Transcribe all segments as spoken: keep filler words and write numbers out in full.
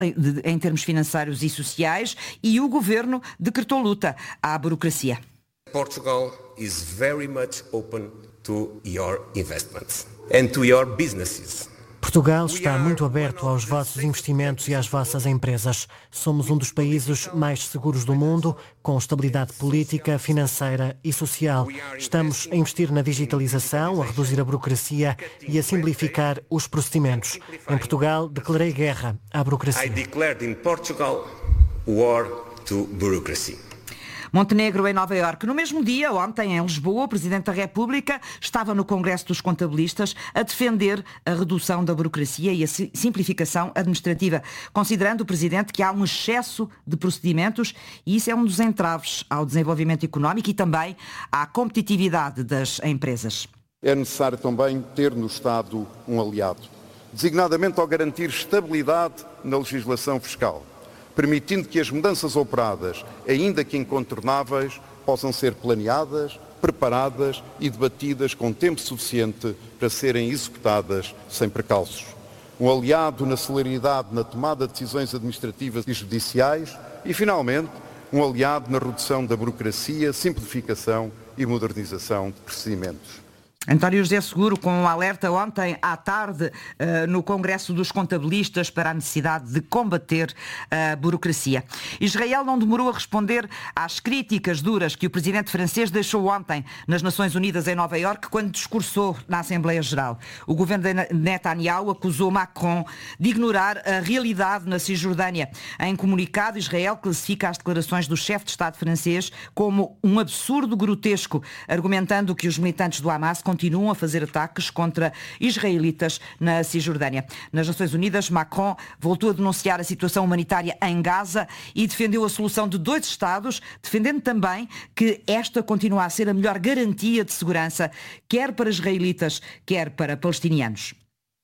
em termos financeiros e sociais, e o governo decretou luta à burocracia. Portugal is very much open to your investments and to your businesses. Portugal está muito aberto aos vossos investimentos e às vossas empresas. Somos um dos países mais seguros do mundo, com estabilidade política, financeira e social. Estamos a investir na digitalização, a reduzir a burocracia e a simplificar os procedimentos. Em Portugal, declarei guerra à burocracia. I declared in Portugal war to bureaucracy. Montenegro em Nova Iorque. No mesmo dia, ontem, em Lisboa, o Presidente da República estava no Congresso dos Contabilistas a defender a redução da burocracia e a simplificação administrativa, considerando o Presidente que há um excesso de procedimentos e isso é um dos entraves ao desenvolvimento económico e também à competitividade das empresas. É necessário também ter no Estado um aliado, designadamente ao garantir estabilidade na legislação fiscal, permitindo que as mudanças operadas, ainda que incontornáveis, possam ser planeadas, preparadas e debatidas com tempo suficiente para serem executadas sem precalços. Um aliado na celeridade na tomada de decisões administrativas e judiciais e, finalmente, um aliado na redução da burocracia, simplificação e modernização de procedimentos. António José Seguro com um alerta ontem à tarde uh, no Congresso dos Contabilistas para a necessidade de combater a burocracia. Israel não demorou a responder às críticas duras que o presidente francês deixou ontem nas Nações Unidas em Nova Iorque quando discursou na Assembleia Geral. O governo de Netanyahu acusou Macron de ignorar a realidade na Cisjordânia. Em comunicado, Israel classifica as declarações do chefe de Estado francês como um absurdo grotesco, argumentando que os militantes do Hamas continuam a fazer ataques contra israelitas na Cisjordânia. Nas Nações Unidas, Macron voltou a denunciar a situação humanitária em Gaza e defendeu a solução de dois Estados, defendendo também que esta continua a ser a melhor garantia de segurança, quer para israelitas, quer para palestinianos.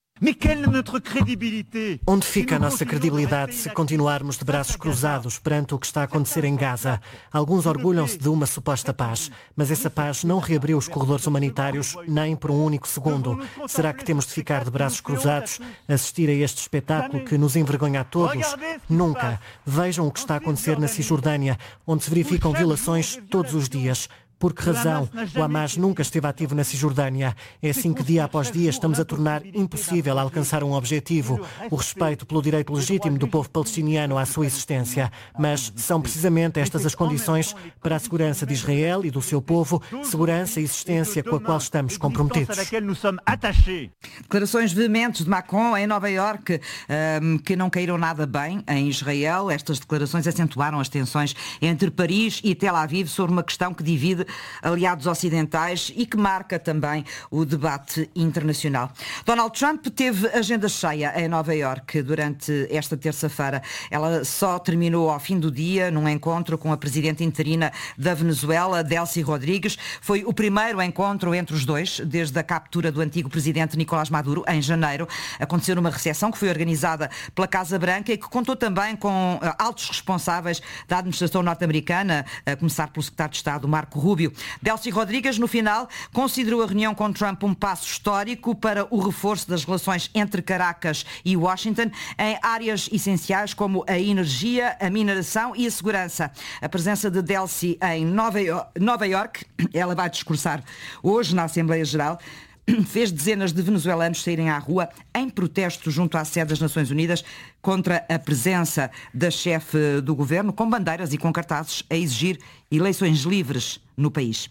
Onde fica a nossa credibilidade se continuarmos de braços cruzados perante o que está a acontecer em Gaza? Alguns orgulham-se de uma suposta paz, mas essa paz não reabriu os corredores humanitários nem por um único segundo. Será que temos de ficar de braços cruzados, assistir a este espetáculo que nos envergonha a todos? Nunca. Vejam o que está a acontecer na Cisjordânia, onde se verificam violações todos os dias. Por que razão? O Hamas nunca esteve ativo na Cisjordânia. É assim que dia após dia estamos a tornar impossível alcançar um objetivo, o respeito pelo direito legítimo do povo palestiniano à sua existência. Mas são precisamente estas as condições para a segurança de Israel e do seu povo, segurança e existência com a qual estamos comprometidos. Declarações veementes de Macron em Nova Iorque, um, que não caíram nada bem em Israel. Estas declarações acentuaram as tensões entre Paris e Tel Aviv sobre uma questão que divide aliados ocidentais e que marca também o debate internacional. Donald Trump teve agenda cheia em Nova Iorque durante esta terça-feira. Ela só terminou ao fim do dia num encontro com a presidente interina da Venezuela, Delcy Rodrigues. Foi o primeiro encontro entre os dois desde a captura do antigo presidente Nicolás Maduro em janeiro. Aconteceu numa recepção que foi organizada pela Casa Branca e que contou também com altos responsáveis da administração norte-americana, a começar pelo secretário de Estado Marco Rubio. Delcy Rodrigues, no final, considerou a reunião com Trump um passo histórico para o reforço das relações entre Caracas e Washington em áreas essenciais como a energia, a mineração e a segurança. A presença de Delcy em Nova Iorque, ela vai discursar hoje na Assembleia Geral, fez dezenas de venezuelanos saírem à rua em protesto junto à sede das Nações Unidas contra a presença da chefe do governo, com bandeiras e com cartazes a exigir eleições livres no país.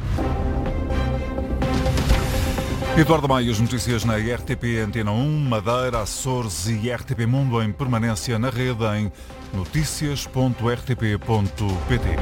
Eduardo Maia, as notícias na R T P Antena um, Madeira, Açores e R T P Mundo em permanência na rede em notícias ponto r t p ponto p t.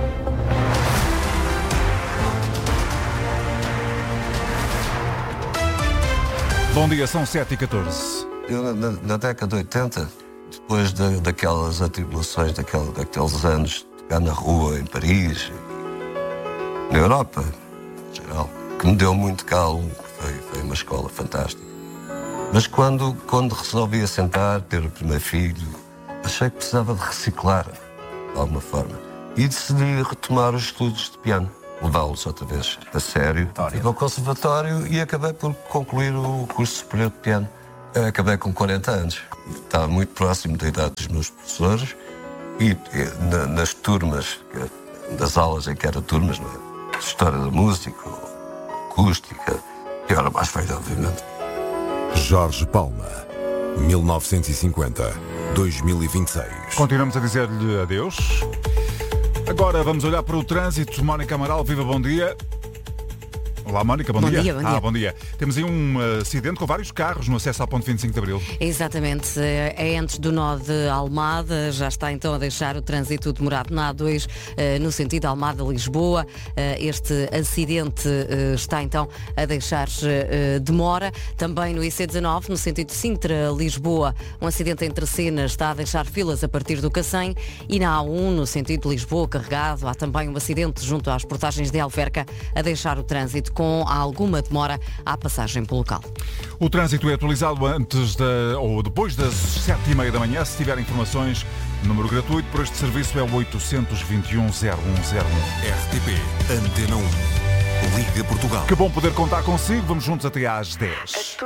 Bom dia, são sete e catorze. Eu, na, na década de oitenta, depois de, daquelas atribulações, daquele, daqueles anos de ficar na rua, em Paris, na Europa, em geral, que me deu muito calo, foi, foi uma escola fantástica. Mas quando, quando resolvi assentar, ter o primeiro filho, achei que precisava de reciclar, de alguma forma. E decidi retomar os estudos de piano. Levá-los outra vez a sério. Fui ao conservatório e acabei por concluir o curso superior de piano. acabei com quarenta anos. Estava muito próximo da idade dos meus professores e, e na, nas turmas, das aulas em que era turmas, não é? História da música, acústica, eu era mais velho, obviamente. Jorge Palma, mil novecentos e cinquenta a dois mil e vinte e seis. Continuamos a dizer-lhe adeus. Agora vamos olhar para o trânsito. Mónica Amaral, viva, bom dia. Olá, Mónica, bom, bom dia. dia. Bom dia. Ah, bom dia. Temos aí um uh, acidente com vários carros no acesso à ponte vinte e cinco de Abril. Exatamente. É antes do nó de Almada. Já está então a deixar o trânsito demorado na A dois, uh, no sentido Almada-Lisboa. Uh, este acidente uh, está então a deixar uh, demora. Também no I C dezanove, no sentido Sintra-Lisboa, um acidente entre cenas está a deixar filas a partir do Cacém. E na A um, no sentido Lisboa-Carregado, há também um acidente junto às portagens de Alverca a deixar o trânsito com alguma demora à passagem pelo local. O trânsito é atualizado antes da, ou depois das sete e meia da manhã. Se tiver informações, o número gratuito por este serviço é o oitocentos e vinte e um, zero um zero um. R T P Antena um. Liga Portugal. Que bom poder contar consigo. Vamos juntos até às dez.